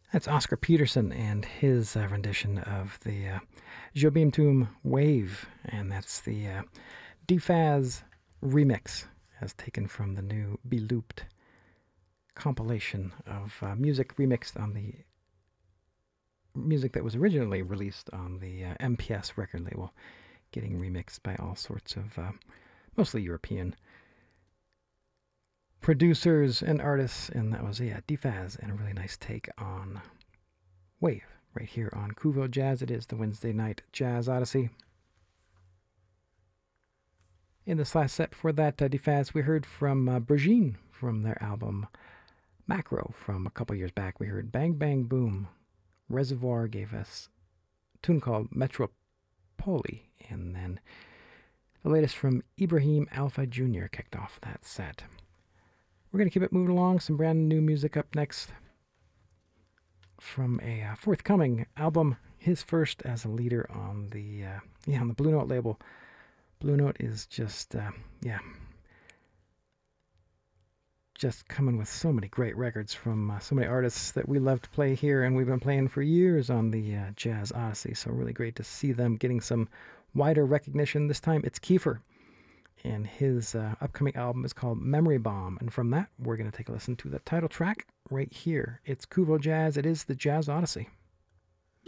That's Oscar Peterson and his rendition of the Jobim Toom Wave, and that's the Defaz remix, as taken from the new Be Looped compilation of music remixed on the music that was originally released on the MPS record label, getting remixed by all sorts of mostly European producers and artists, and that was Defaz and a really nice take on Wave right here on Kuvo Jazz. It is the Wednesday night Jazz Odyssey. In this last set before that, Defaz, we heard from Brigitte from their album Macro from a couple years back. We heard Bang Bang Boom. Reservoir gave us a tune called Metropoli, and then the latest from Ibrahim Alpha Jr. kicked off that set. We're going to keep it moving along. Some brand new music up next from a forthcoming album, his first as a leader on the on the Blue Note label. Blue Note is just coming with so many great records from so many artists that we love to play here, and we've been playing for years on the Jazz Odyssey. So really great to see them getting some wider recognition. This time it's Kiefer, and his upcoming album is called Memory Bomb. And from that, we're going to take a listen to the title track right here. It's Kuvo Jazz. It is the Jazz Odyssey.